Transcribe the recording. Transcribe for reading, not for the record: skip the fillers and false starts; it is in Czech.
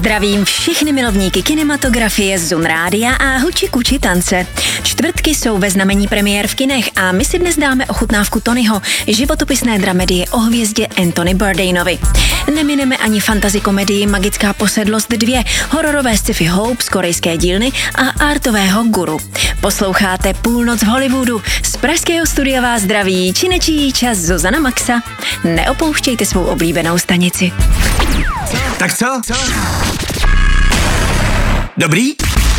Zdravím všechny milovníky kinematografie, Zun Rádia a huči kuči tance. Čtvrtky jsou ve znamení premiér v kinech a my si dnes dáme ochutnávku Tonyho, životopisné dramedie o hvězdě Anthony Bourdainovi. Nemineme ani fantasy komedii Magická posedlost 2, hororové sci-fi Hope z korejské dílny a artového Guru. Posloucháte Půlnoc v Hollywoodu. Z pražského studia vás zdraví činečí čas Zuzana Maxa. Neopouštějte svou oblíbenou stanici. Tak co? Dobrý?